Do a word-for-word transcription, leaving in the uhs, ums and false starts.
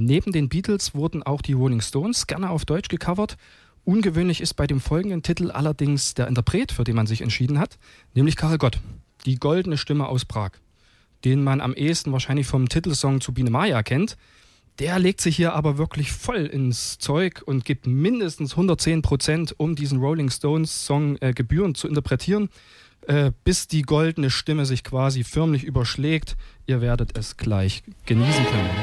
Neben den Beatles wurden auch die Rolling Stones gerne auf Deutsch gecovert. Ungewöhnlich ist bei dem folgenden Titel allerdings der Interpret, für den man sich entschieden hat, nämlich Karel Gott, die goldene Stimme aus Prag, den man am ehesten wahrscheinlich vom Titelsong zu Biene Maya kennt. Der legt sich hier aber wirklich voll ins Zeug und gibt mindestens hundertzehn Prozent, um diesen Rolling Stones Song äh, gebührend zu interpretieren, äh, bis die goldene Stimme sich quasi förmlich überschlägt. Ihr werdet es gleich genießen können.